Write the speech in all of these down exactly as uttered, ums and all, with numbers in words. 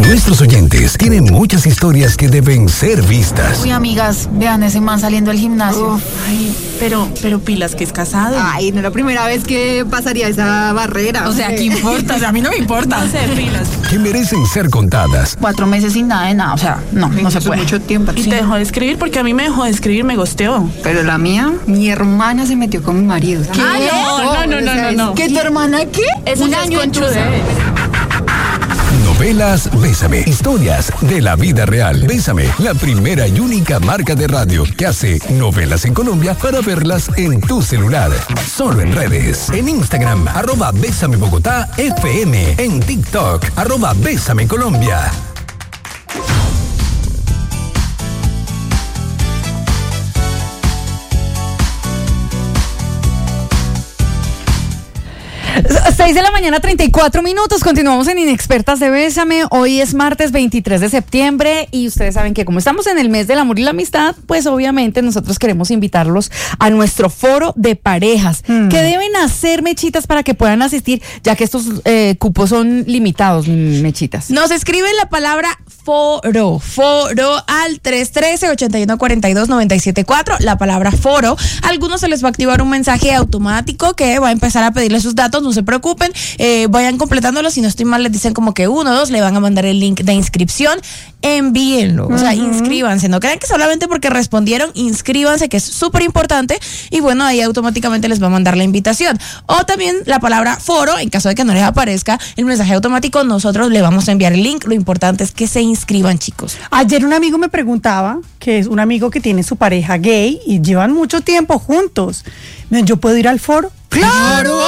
Nuestros oyentes tienen muchas historias que deben ser vistas. Uy, amigas, vean ese man saliendo del gimnasio. Uf, ay, pero, pero pilas que es casado. Ay, no es la primera vez que pasaría esa barrera. O sea, ¿qué importa? O sea, a mí no me importa. No sé, pilas. Que merecen ser contadas. Cuatro meses sin nada de nada, o sea, no, no se puede. Mucho tiempo. Y Sí. te dejó de escribir porque a mí me dejó de escribir, me gosteó. Pero la mía, mi hermana se metió con mi marido. ¿Qué? Ay, no, no, no, no, no, no. ¿Qué, tu hermana qué? Eso Un ya es año en tu- conchudez. Novelas Bésame. Historias de la vida real. Bésame, la primera y única marca de radio que hace novelas en Colombia para verlas en tu celular. Solo en redes. En Instagram, arroba Bésame Bogotá F M. En TikTok, arroba Bésame Colombia. seis de la mañana, treinta y cuatro minutos. Continuamos en Inexpertas de Bésame. Hoy es martes veintitrés de septiembre y ustedes saben que como estamos en el mes del amor y la amistad, pues obviamente nosotros queremos invitarlos a nuestro foro de parejas. Mm. ¿Qué deben hacer, mechitas, para que puedan asistir? Ya que estos eh, cupos son limitados, mechitas. Nos escriben la palabra foro, foro al tres uno tres, ocho uno cuatro dos, nueve siete cuatro, la palabra foro. A algunos se les va a activar un mensaje automático que va a empezar a pedirle sus datos, no se preocupen, eh, vayan completándolo, si no estoy mal les dicen como que uno, dos, le van a mandar el link de inscripción, envíenlo, o sea, uh-huh. inscríbanse, no crean que solamente porque respondieron, inscríbanse, que es súper importante, y bueno, ahí automáticamente les va a mandar la invitación. O también la palabra foro, en caso de que no les aparezca el mensaje automático, nosotros le vamos a enviar el link, lo importante es que se inscriban, chicos. Ayer un amigo me preguntaba, que es un amigo que tiene su pareja gay y llevan mucho tiempo juntos, ¿yo puedo ir al foro? ¡Claro!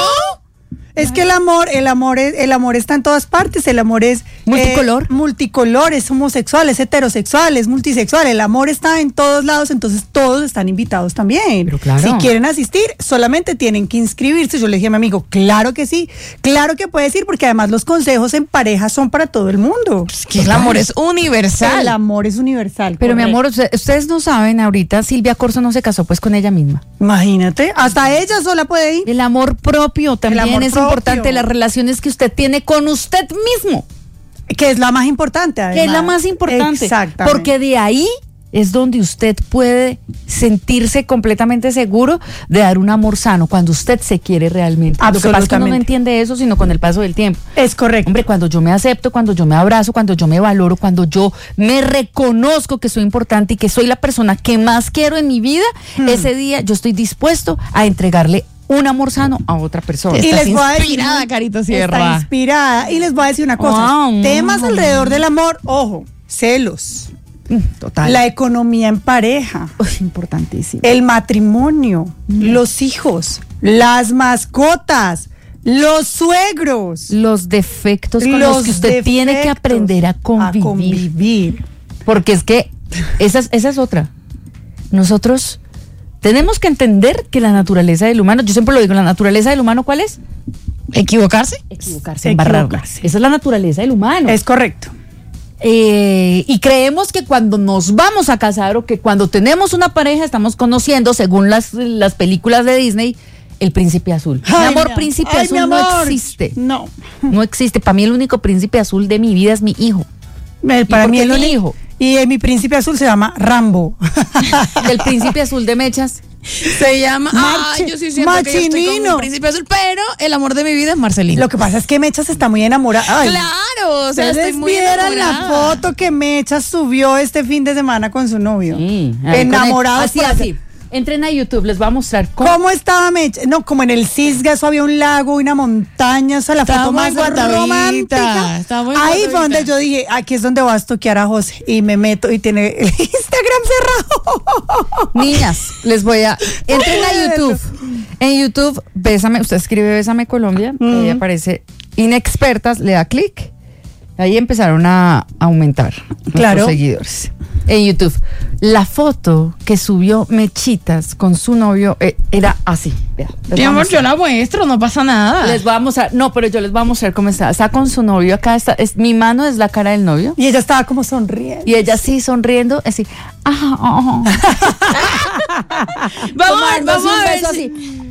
Es que el amor, el amor es, el amor está en todas partes, el amor es multicolor, eh, multicolor, es homosexual, es heterosexual, es multisexual, el amor está en todos lados, entonces todos están invitados también. Pero claro. Si quieren asistir, solamente tienen que inscribirse. Yo le dije a mi amigo, claro que sí, claro que puedes ir, porque además los consejos en pareja son para todo el mundo. Es que el amor es universal. El amor es universal. Pero correcto. mi amor, ustedes no saben, ahorita Silvia Corso no se casó pues con ella misma. Imagínate, hasta ella sola puede ir. El amor propio también amor es propio. importante, las relaciones que usted tiene con usted mismo. Que es la más importante, además. Que es la más importante. Exactamente. Porque de ahí es donde usted puede sentirse completamente seguro de dar un amor sano, cuando usted se quiere realmente. Lo que pasa es que uno no entiende eso, sino con el paso del tiempo. Es correcto. Hombre, cuando yo me acepto, cuando yo me abrazo, cuando yo me valoro, cuando yo me reconozco que soy importante y que soy la persona que más quiero en mi vida, hmm. ese día yo estoy dispuesto a entregarle un amor sano a otra persona. Y Estás les voy a decir, inspirada, Carito Sierra. Está inspirada. Y les voy a decir una cosa. Wow. Temas alrededor del amor, ojo, celos. Total. La economía en pareja. Uy, importantísimo. El matrimonio, mm. los hijos, las mascotas, los suegros. Los defectos con los los que usted tiene que aprender a convivir. A convivir. Porque es que esa, esa es otra. Nosotros tenemos que entender que la naturaleza del humano, yo siempre lo digo, la naturaleza del humano, ¿cuál es? ¿Equivocarse? Equivocarse, embarrarse. Esa es la naturaleza del humano. Es correcto. Eh, y creemos que cuando nos vamos a casar o que cuando tenemos una pareja estamos conociendo, según las, las películas de Disney, el príncipe azul. Ay, mi amor, mi príncipe ay, azul mi amor. no existe. No. No existe. Para mí el único príncipe azul de mi vida es mi hijo. Eh, para mí el mi único hijo. Y eh, mi príncipe azul se llama Rambo. El príncipe azul de Mechas se llama Machi, ay, yo sí siento que yo estoy con un príncipe azul, pero el amor de mi vida es Marcelino. Lo que pasa es que Mechas está muy enamorada. Ay, claro, o sea, estoy muy vieran enamorada. la foto que Mechas subió este fin de semana con su novio. Sí, enamorados. Así, por así. hacer. Entren a YouTube, les voy a mostrar cómo, ¿Cómo estaba Mecha? No, como en el Cisga, eso había un lago, una montaña, o sea, la Estaba foto más muy guatavita, romántica. estaba muy Ahí guatavita. fue donde yo dije, aquí es donde vas a toquear a José. Y me meto y tiene el Instagram cerrado. Niñas, les voy a... Entren a YouTube. En YouTube, Bésame, usted escribe Bésame Colombia, Mm. ahí aparece Inexpertas, le da clic. Ahí empezaron a aumentar Claro. los seguidores. En YouTube, la foto que subió Mechitas con su novio eh, era así. Vea, les Mi voy a amor, mostrar. yo la muestro, no pasa nada. Les voy a mostrar, no, pero yo les voy a mostrar cómo está. Está con su novio acá, está, es, mi mano es la cara del novio. Y ella estaba como sonriendo. Y ella sí sonriendo, así. Ah, ah, ah. Vamos a ver, Tomándose vamos un a ver. beso si- así.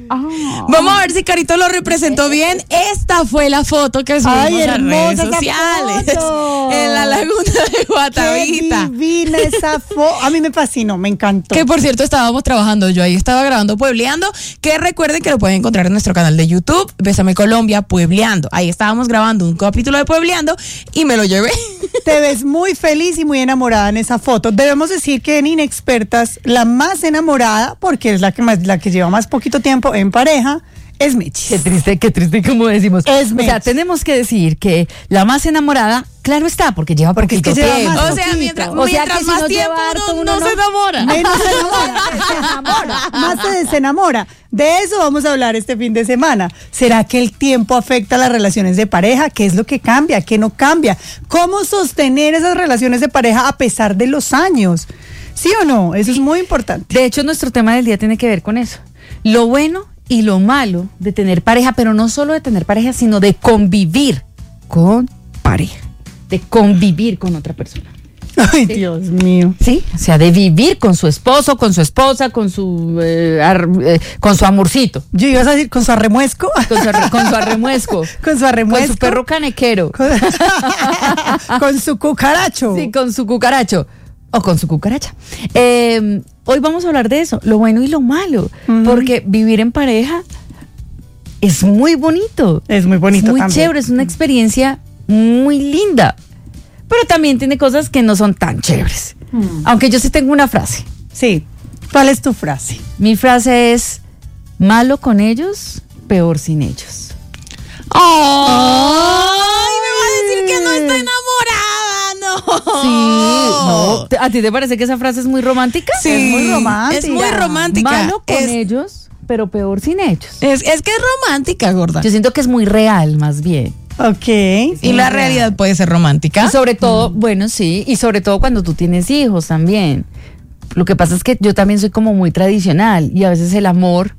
Ah. Vamos a ver si Carito lo representó bien. Esta fue la foto que subimos Ay, a redes hermosa esa sociales. foto. En la laguna de Guatavita. Qué divina esa foto. A mí me fascinó, me encantó. Que por cierto estábamos trabajando, yo ahí estaba grabando Puebleando, que recuerden que lo pueden encontrar en nuestro canal de YouTube, Bésame Colombia, Puebleando. Ahí estábamos grabando un capítulo de Puebleando y me lo llevé. Te ves muy feliz y muy enamorada en esa foto. Debemos decir que en Inexpertas, la más enamorada, porque es la que más, la que lleva más poquito tiempo en pareja, es Mechi. Qué triste, qué triste, como decimos. Es o sea, Mechi. tenemos que decir que la más enamorada, claro está, porque lleva Porque es poquito que lleva tiempo. más O sea, poquito. mientras, O sea, mientras que si más no tiempo lleva harto, uno, uno no no- se enamora. Menos se enamora, se enamora, más se desenamora. De eso vamos a hablar este fin de semana. ¿Será que el tiempo afecta a las relaciones de pareja? ¿Qué es lo que cambia? ¿Qué no cambia? ¿Cómo sostener esas relaciones de pareja a pesar de los años? ¿Sí o no? Eso es muy importante. De hecho, nuestro tema del día tiene que ver con eso. Lo bueno y lo malo de tener pareja, pero no solo de tener pareja, sino de convivir con pareja, de convivir con otra persona. Ay, Dios mío. Sí, o sea, de vivir con su esposo, con su esposa, con su eh, ar- eh, con su amorcito, Yo ibas a decir con su arremuesco. con su, arre- con su arremuesco, Con su arremuesco. con su perro canequero, Con, con su cucaracho. sí, con su cucaracho o con su cucaracha. Eh, hoy vamos a hablar de eso, lo bueno y lo malo, porque vivir en pareja es muy bonito. Es muy bonito Es muy también. chévere, es una experiencia muy linda. Pero también tiene cosas que no son tan chéveres. Aunque yo sí tengo una frase. Sí. ¿Cuál es tu frase? Mi frase es: malo con ellos, peor sin ellos. ¡Ay! Me va a decir que no está enamorada, no. Sí, no. ¿Te- ¿A ti te parece que esa frase es muy romántica? Sí, Es muy romántica. Es muy romántica. Malo con es, ellos, pero peor sin ellos. es, es que es romántica, gorda. Yo siento que es muy real, más bien. Ok. Y la realidad puede ser romántica. Y sobre todo, bueno, sí, y sobre todo cuando tú tienes hijos también. Lo que pasa es que yo también soy como muy tradicional y a veces el amor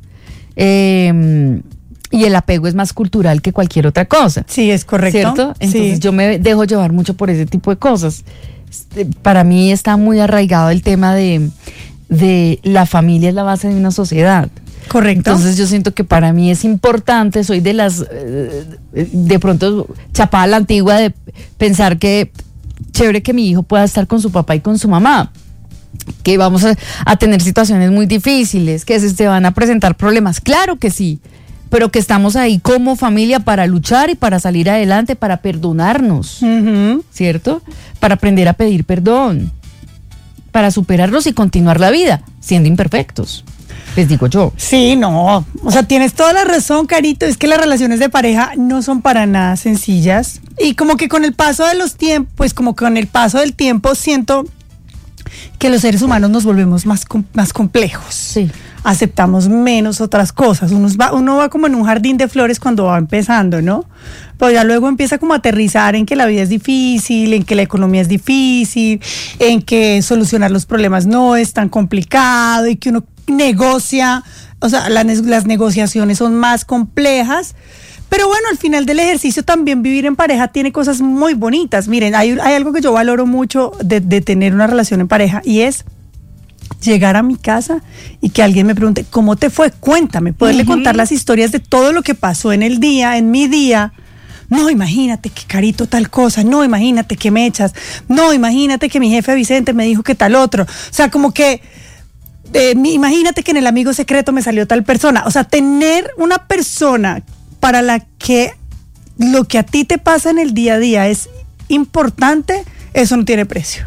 eh, y el apego es más cultural que cualquier otra cosa. Sí, es correcto. ¿Cierto? Entonces Sí. yo me dejo llevar mucho por ese tipo de cosas. Este, Para mí está muy arraigado el tema de, de la familia es la base de una sociedad. Correcto. Entonces yo siento que para mí es importante, soy de las, eh, de pronto chapada a la antigua de pensar que chévere que mi hijo pueda estar con su papá y con su mamá, que vamos a, a tener situaciones muy difíciles, que se, se van a presentar problemas, claro que sí, pero que estamos ahí como familia para luchar y para salir adelante, para perdonarnos, Ujú. ¿cierto? Para aprender a pedir perdón, para superarlos y continuar la vida, siendo imperfectos, les digo yo. Sí, no. O sea, tienes toda la razón, Carito. Es que las relaciones de pareja no son para nada sencillas. Y como que con el paso de los tiempos, pues como con el paso del tiempo, siento que los seres humanos nos volvemos más, com- más complejos. Sí. Aceptamos menos otras cosas. Uno va, uno va como en un jardín de flores cuando va empezando, ¿no? Pero ya luego empieza como a aterrizar en que la vida es difícil, en que la economía es difícil, en que solucionar los problemas no es tan complicado y que uno negocia, o sea, la ne- las negociaciones son más complejas. Pero bueno, al final del ejercicio también vivir en pareja tiene cosas muy bonitas. Miren, hay, hay algo que yo valoro mucho de, de tener una relación en pareja y es llegar a mi casa y que alguien me pregunte, ¿cómo te fue? Cuéntame, poderle contar las historias de todo lo que pasó en el día, en mi día. No, imagínate que Carito tal cosa, no, imagínate que me echas, no, imagínate que mi jefe Vicente me dijo que tal otro. O sea, como que, eh, mi- imagínate que en el amigo secreto me salió tal persona. O sea, tener una persona para la que lo que a ti te pasa en el día a día es importante, eso no tiene precio.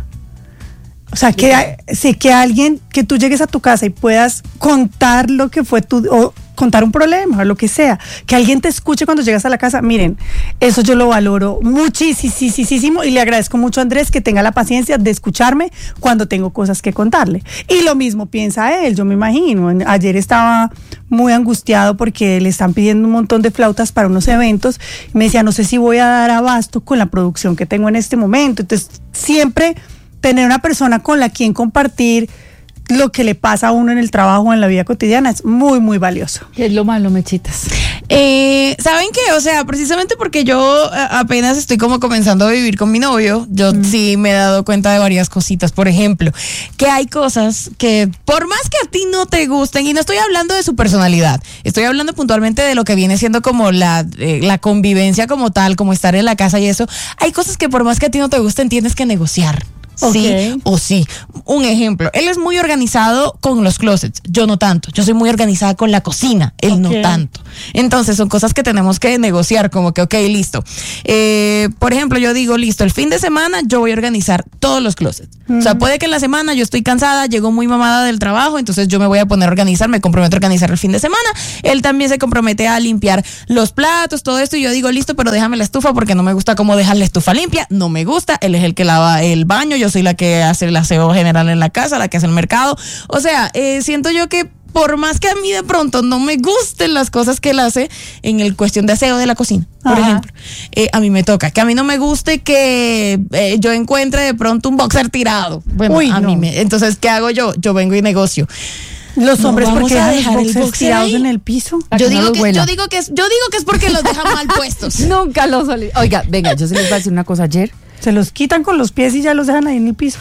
O sea, que, sí, que alguien, que tú llegues a tu casa y puedas contar lo que fue tu, o contar un problema, o lo que sea, que alguien te escuche cuando llegas a la casa, miren, eso yo lo valoro muchísimo y le agradezco mucho a Andrés que tenga la paciencia de escucharme cuando tengo cosas que contarle. Y lo mismo piensa él, yo me imagino. Ayer estaba muy angustiado porque le están pidiendo un montón de flautas para unos eventos, y me decía, no sé si voy a dar abasto con la producción que tengo en este momento. Entonces, siempre tener una persona con la quien compartir lo que le pasa a uno en el trabajo, en la vida cotidiana, es muy, muy valioso. ¿Qué es lo malo, Mechitas? Eh, ¿Saben qué? O sea, precisamente porque yo a- apenas estoy como comenzando a vivir con mi novio, yo mm. sí me he dado cuenta de varias cositas. Por ejemplo, que hay cosas que por más que a ti no te gusten, y no estoy hablando de su personalidad, estoy hablando puntualmente de lo que viene siendo como la, eh, la convivencia como tal, como estar en la casa y eso, hay cosas que por más que a ti no te gusten, tienes que negociar. Okay. Sí o sí. Un ejemplo, él es muy organizado con los closets, yo no tanto. Yo soy muy organizada con la cocina, él okay. no tanto. Entonces son cosas que tenemos que negociar, como que ok, listo. Eh, por ejemplo, yo digo, listo, el fin de semana yo voy a organizar todos los closets. Mm. O sea, puede que en la semana yo estoy cansada, llego muy mamada del trabajo, entonces yo me voy a poner a organizar, me comprometo a organizar el fin de semana. Él también se compromete a limpiar los platos, todo esto, y yo digo, listo, pero déjame la estufa porque no me gusta cómo dejar la estufa limpia, no me gusta. Él es el que lava el baño, yo soy la que hace el aseo general en la casa, la que hace el mercado. O sea, eh, siento yo que por más que a mí de pronto no me gusten las cosas que él hace en el cuestión de aseo de la cocina, por Ajá. ejemplo, eh, a mí me toca. Que a mí no me guste que eh, yo encuentre de pronto un boxer tirado. Bueno, Uy, a no. mí me, entonces, ¿qué hago yo? Yo vengo y negocio. Los No hombres, vamos porque a dejan dejar los el boxers boxer tirados ahí. en el piso. Para Yo que no digo, los que, huela. yo, digo que es, yo digo que es porque los dejan mal puestos. Nunca los olí. Oiga, venga, yo se les voy a decir una cosa ayer. Se los quitan con los pies y ya los dejan ahí en el piso.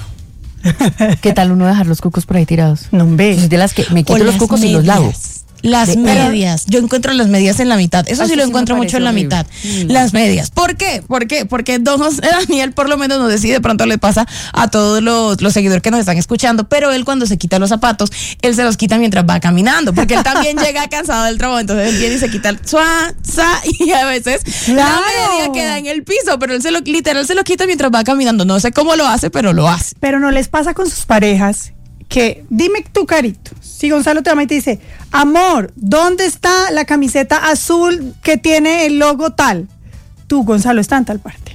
¿Qué tal uno dejar los cucos por ahí tirados? No, hombre. Yo soy de las que me O quito los las cucos y los medias. lavo. Las De- medias. Yo encuentro las medias en la mitad. Eso Ah, sí eso lo sí me encuentro mucho parece en la horrible. mitad. Mm. Las medias. ¿Por qué? ¿Por qué? Porque don José Daniel por lo menos nos decide, de pronto le pasa a todos los, los seguidores que nos están escuchando, pero él cuando se quita los zapatos, él se los quita mientras va caminando, porque él también llega cansado del trabajo, entonces él viene y se quita el suá, sa, y a veces ¡Claro! la media queda en el piso, pero él se lo, literal se lo quita mientras va caminando. No sé cómo lo hace, pero lo hace. Pero no les pasa con sus parejas que, dime tu carito, si Gonzalo te llama y te dice, amor, ¿dónde está la camiseta azul que tiene el logo tal? Tú, Gonzalo, está en tal parte.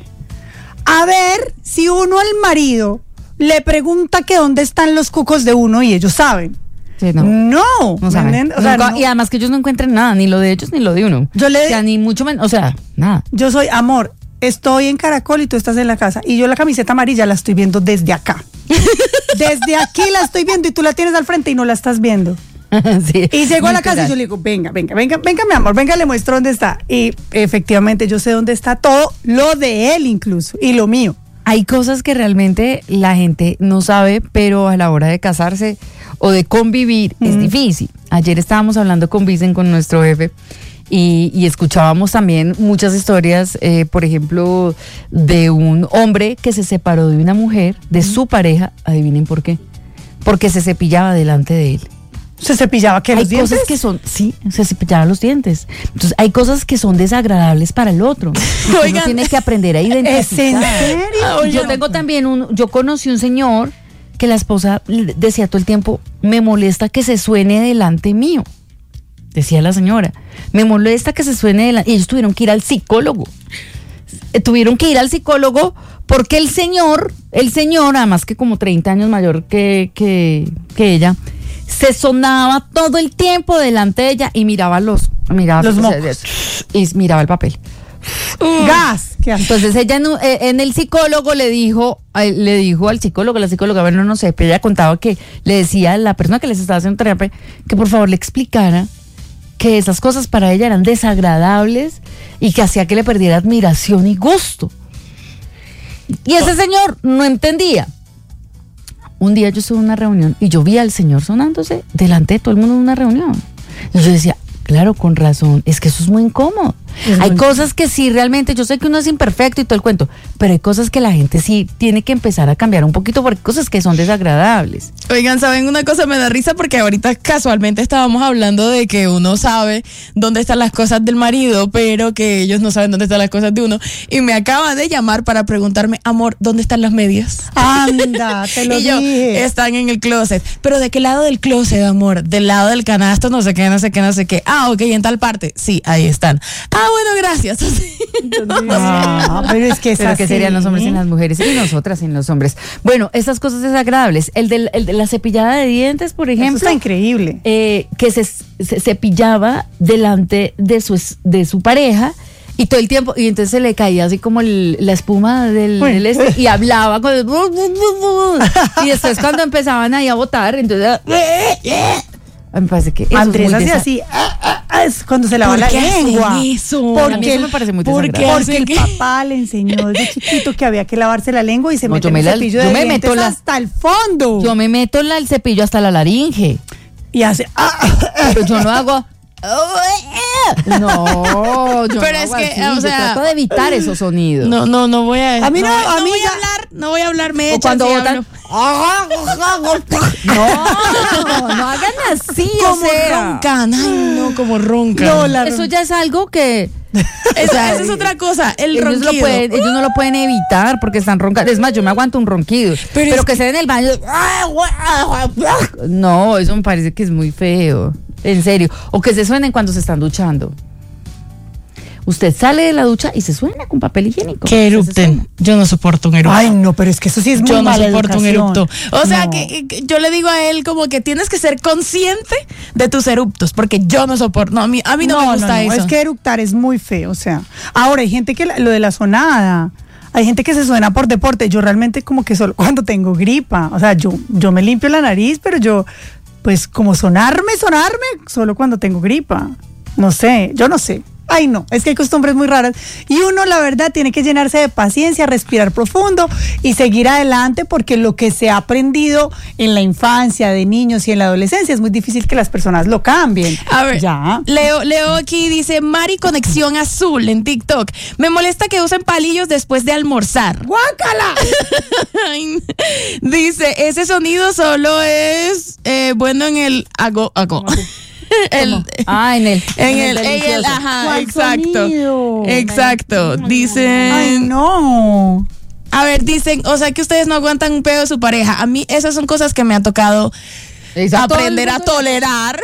A ver si uno al marido le pregunta que dónde están los cucos de uno y ellos saben. Sí, no. No, No saben. ¿me entiendes? O sea, Nunca- no. Y además que ellos no encuentren nada, ni lo de ellos ni lo de uno. Yo le- O sea, ni mucho menos, o sea, nada. Yo soy, amor, estoy en Caracol y tú estás en la casa. Y yo la camiseta amarilla la estoy viendo desde acá. Desde aquí la estoy viendo y tú la tienes al frente y no la estás viendo. Sí, Y llego a la casa y literal. yo le digo, venga, venga, venga, venga, mi amor, venga, le muestro dónde está. Y efectivamente yo sé dónde está todo, lo de él incluso, y lo mío. Hay cosas que realmente la gente no sabe, pero a la hora de casarse o de convivir es difícil. Ayer estábamos hablando con Vicen, con nuestro jefe, y, y escuchábamos también muchas historias, eh, por ejemplo, de un hombre que se separó de una mujer, de su pareja, adivinen por qué, porque se cepillaba delante de él. Se cepillaba que Hay los dientes. cosas que son, sí, se cepillaba los dientes. Entonces, hay cosas que son desagradables para el otro. Uno Oigan. tiene que aprender a identificar. ¿Es en serio? Ah, Yo tengo también un, yo conocí un señor que la esposa le decía todo el tiempo, me molesta que se suene delante mío. Decía la señora, me molesta que se suene delante. Y ellos tuvieron que ir al psicólogo. Eh, Tuvieron que ir al psicólogo porque el señor, el señor, además que como treinta años mayor que, que, que ella, se sonaba todo el tiempo delante de ella y miraba los, miraba Los mocos. y miraba el papel. Gas. ¿Qué hace? Entonces ella en, un- eh, en el psicólogo le dijo, eh, le dijo al psicólogo, la psicóloga, bueno, no sé, pero ella contaba que le decía a la persona que les estaba haciendo terapia que por favor le explicara que esas cosas para ella eran desagradables y que hacía que le perdiera admiración y gusto. Y ese señor no entendía. Un día yo estuve en una reunión y yo vi al señor sonándose delante de todo el mundo en una reunión. Y yo decía, claro, con razón, es que eso es muy incómodo. Es Hay muy cosas que sí realmente, yo sé que uno es imperfecto y todo el cuento, pero hay cosas que la gente sí tiene que empezar a cambiar un poquito porque hay cosas que son desagradables. Oigan, ¿saben una cosa? Me da risa porque ahorita casualmente estábamos hablando de que uno sabe dónde están las cosas del marido, pero que ellos no saben dónde están las cosas de uno. Y me acaba de llamar para preguntarme, amor, ¿dónde están las medias? Anda, te lo y yo, dije. están en el closet. ¿Pero de qué lado del closet, amor? Del lado del canasto, no sé qué, no sé qué, no sé qué. Ah, ok, en tal parte. Sí, ahí están. Ah, bueno, gracias. Ah, pero es que es Pero que así. serían los hombres en las mujeres y nosotras en los hombres. Bueno, estas cosas desagradables. El de, el de la cepillada de dientes, por Eso ejemplo. está increíble. eh, que se, se cepillaba delante de su, es- de su pareja Y todo el tiempo, y entonces se le caía así como el- la espuma del, Uy. del este, y hablaba con el, y después cuando empezaban ahí a botar, entonces me parece que eso Andrés es muy hace desa- así, ah, ah, ah, es cuando se lava ¿Por la qué hacen lengua. eso? A mí Porque eso me parece muy ¿por qué desagradable. Porque el hacen que- papá le enseñó desde chiquito que había que lavarse la lengua y se No, mete yo me el la- cepillo yo de me dientes meto la- hasta el fondo. Yo me meto la- el cepillo hasta la laringe, Y hace, ah, ah, ah. pero yo no hago. No, yo Pero no es hago que, así, o yo sea, trato de evitar esos sonidos. No, no, no voy a. A mí no, voy- a mí voy ya- a hablar, no voy a hablar, me O echan cuando si botan. hablo. No, no hagan así, o Como sea. roncan, ay no, como roncan. No, la- Eso ya es algo que Esa, esa es otra cosa, el ellos, ronquido. lo pueden, ellos no lo pueden evitar porque están roncando. Es más, yo me aguanto un ronquido. Pero Pero, es que se en el baño. No, eso me parece que es muy feo. En serio. O que se suenen cuando se están duchando. Usted sale de la ducha y se suena con papel higiénico. Que Se erupten. suena. Yo no soporto un erupto. Ay, no, pero es que eso sí es muy Yo no mala soporto un educación. erupto. O sea, No. que, que yo le digo a él como que tienes que ser consciente de tus eruptos, porque yo no soporto. No, a mí, a mí no, me gusta eso. Es que eructar es muy feo, o sea. Ahora, hay gente que la- lo de la sonada. Hay gente que se suena por deporte. Yo realmente como que solo cuando tengo gripa. O sea, yo, yo me limpio la nariz, pero yo, pues como sonarme, sonarme, solo cuando tengo gripa. No sé, yo no sé. Ay, no, es que hay costumbres muy raras. Y uno, la verdad, tiene que llenarse de paciencia, respirar profundo y seguir adelante porque lo que se ha aprendido en la infancia, de niños y en la adolescencia, es muy difícil que las personas lo cambien. A ver, Ya. Leo, Leo aquí dice Mari Conexión Azul en TikTok. Me molesta que usen palillos después de almorzar. ¡Guácala! Ay, dice, ese sonido solo es eh, bueno en el ago, ago. El- Ah, en el. en el, en el, delicioso. ajá, ¿Cuál exacto. sonido? Exacto. Dicen, Ay, no. a ver, dicen, o sea que ustedes no aguantan un pedo de su pareja. A mí esas son cosas que me ha tocado Exacto. aprender a tolerar.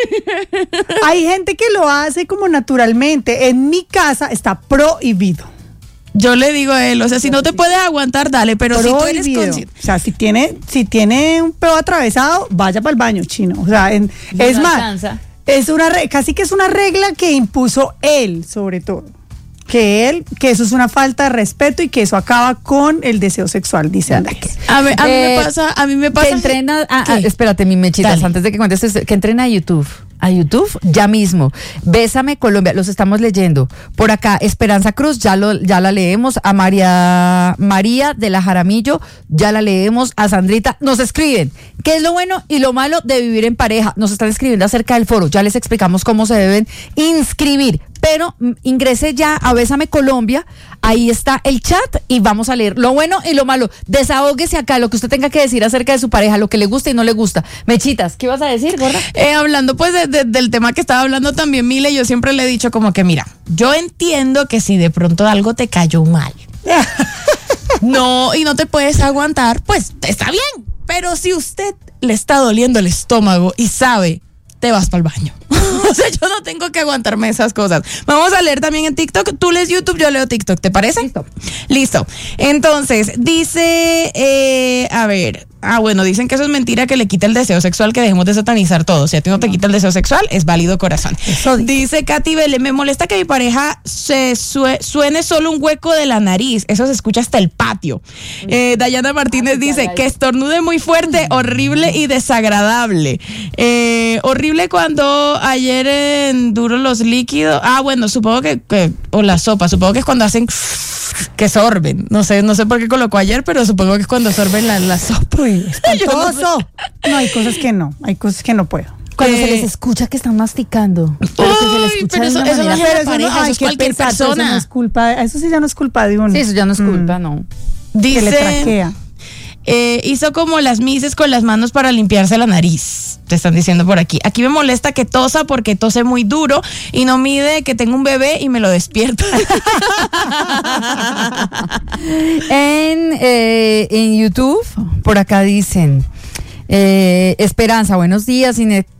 Hay gente que lo hace como naturalmente. En mi casa está prohibido. Yo le digo a él, o sea, si no te puedes aguantar, dale, pero si tú eres Prohibido. consciente. O sea, si tiene, si tiene un pedo atravesado, vaya para el baño, chino. O sea, en- No es más, alcanza. es una re- casi que es una regla que impuso él, sobre todo. Que él, que eso es una falta de respeto y que eso acaba con el deseo sexual, dice Andrés. A, ver, a mí Eh, me pasa, a mí me pasa. Que entrena, ah, ah, ¿Qué? espérate, mi mechitas, Dale. antes de que contestes, que entrena a YouTube. A YouTube, ya mismo. Bésame Colombia, los estamos leyendo. Por acá, Esperanza Cruz, ya lo, ya la leemos. A María, María de la Jaramillo, ya la leemos. A Sandrita, nos escriben. ¿Qué es lo bueno y lo malo de vivir en pareja? Nos están escribiendo acerca del foro. Ya les explicamos cómo se deben inscribir. Pero mm, ingrese ya a Bésame Colombia. Ahí está el chat y vamos a leer lo bueno y lo malo. Desahóguese acá, lo que usted tenga que decir acerca de su pareja, lo que le gusta y no le gusta. Mechitas, ¿qué ibas a decir, gorda? Eh, hablando pues de- de- del tema que estaba hablando también Mile, yo siempre le he dicho como que mira, yo entiendo que si de pronto algo te cayó mal, no, y no te puedes aguantar, pues está bien. Pero si usted le está doliendo el estómago y sabe, te vas para el baño. O sea, yo no tengo que aguantarme esas cosas. Vamos a leer también en TikTok. Tú lees YouTube, yo leo TikTok. ¿Te parece? Listo. Listo. Entonces, dice, eh, a ver, ah, bueno, dicen que eso es mentira, que le quita el deseo sexual, que dejemos de satanizar todo. Si a ti no te quita el deseo sexual, es válido, corazón. Eso dice. Dice Katy Vélez, me molesta que mi pareja se sue- suene solo un hueco de la nariz. Eso se escucha hasta el patio. Eh, Dayana Martínez dice que estornude muy fuerte, horrible y desagradable. Eh, horrible cuando ayer en duro los líquidos. Ah, bueno, supongo que, que o la sopa, supongo que es cuando hacen que sorben. No sé, no sé por qué colocó ayer, pero supongo que es cuando sorben la, la sopa. Uy, Yo no sé. espantoso. No, hay cosas que no, hay cosas que no puedo. Cuando Eh, se les escucha que están masticando. Pero que se les Uy, escucha pero de eso- una eso no manera- es la pareja, eso es que cualquier pensar, pero persona. Eso, no es culpa, eso sí ya no es culpa de uno. Sí, eso ya no es Mm, culpa, no. que le Dice, traquea. eh, hizo como las mises con las manos para limpiarse la nariz. Te están diciendo por aquí. Aquí me molesta que tosa porque tose muy duro y no mide que tengo un bebé y me lo despierta. En, eh, en YouTube, por acá dicen, eh, Esperanza, buenos días, Ine-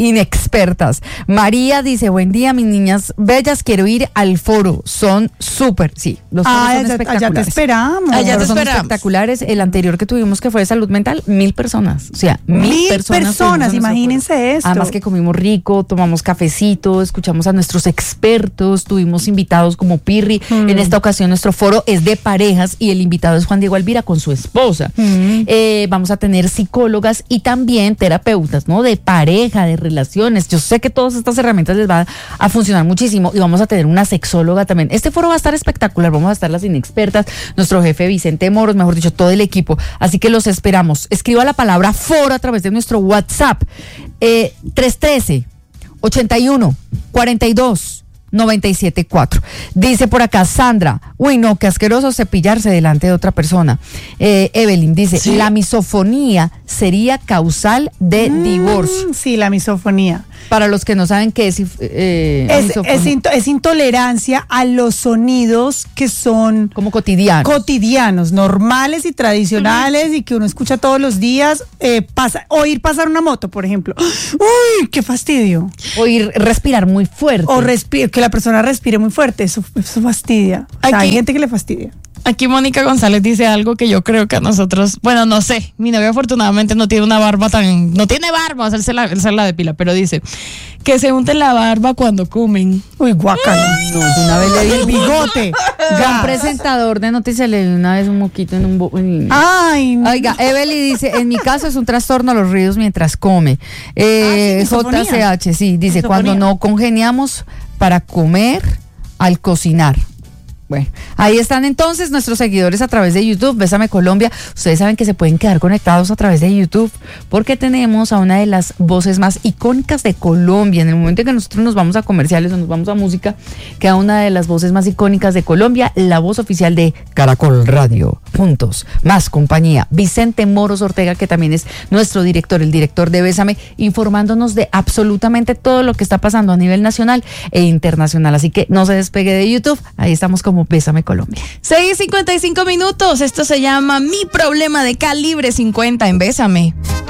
inexpertas. María dice, buen día, mis niñas bellas, quiero ir al foro, son súper, sí, los foros Ah, son allá, espectaculares. allá te esperamos. Allá Los te foros son esperamos. espectaculares. El anterior que tuvimos, que fue de salud mental, mil personas. O sea, mil, Mil personas. personas, tuvimos en nuestro imagínense foro. esto. Además que comimos rico, tomamos cafecito, escuchamos a nuestros expertos, tuvimos invitados como Pirri. Mm. En esta ocasión nuestro foro es de parejas y el invitado es Juan Diego Alvira con su esposa. Mm. Eh, vamos a tener psicólogas y también terapeutas, ¿no? De pareja, de relaciones. Yo sé que todas estas herramientas les van a funcionar muchísimo y vamos a tener una sexóloga también. Este foro va a estar espectacular, vamos a estar las inexpertas, nuestro jefe Vicente Moros, mejor dicho, todo el equipo. Así que los esperamos. Escriba la palabra foro a través de nuestro WhatsApp. Eh, tres uno tres, ochenta y uno, cuarenta y dos, noventa y siete cuatro. Dice por acá Sandra, uy no, qué asqueroso cepillarse delante de otra persona. Eh, Evelyn dice, ¿Sí? la misofonía sería causal de Mm, divorcio. Sí, la misofonía. Para los que no saben qué es eh, Es, misofonía. es, into- es intolerancia a los sonidos que son como cotidiano. cotidianos, normales y tradicionales y que uno escucha todos los días. Eh, pasa, oír pasar una moto, por ejemplo. ¡Uy, qué fastidio! Oír respirar muy fuerte. O respi- que la persona respire muy fuerte, eso, eso fastidia. O sea, Aquí- hay gente que le fastidia. Aquí Mónica González dice algo que yo creo que a nosotros, bueno, no sé, mi novio afortunadamente no tiene una barba tan, no tiene barba, o sea, él se la, él se la depila, pero dice que se unten la barba cuando comen. Uy, guácala. No, de una vez le El di bigote. Gran Gas. presentador de noticias le di una vez un moquito en un... bo- en- Ay, no. Oiga, Evely dice, en mi caso es un trastorno a los ruidos mientras come. Eh, Ah, sí, J misofonía. C H, sí, dice, Misofonía. cuando no congeniamos para comer al cocinar. Bueno, ahí están entonces nuestros seguidores a través de YouTube, Bésame Colombia. Ustedes saben que se pueden quedar conectados a través de YouTube porque tenemos a una de las voces más icónicas de Colombia. En el momento en que nosotros nos vamos a comerciales o nos vamos a música, queda una de las voces más icónicas de Colombia, la voz oficial de Caracol Radio. Juntos, más compañía. Vicente Moros Ortega, que también es nuestro director, el director de Bésame, informándonos de absolutamente todo lo que está pasando a nivel nacional e internacional. Así que no se despegue de YouTube, ahí estamos como Bésame Colombia. seis cincuenta y cinco minutos, esto se llama Mi Problema de Calibre cincuenta en Bésame.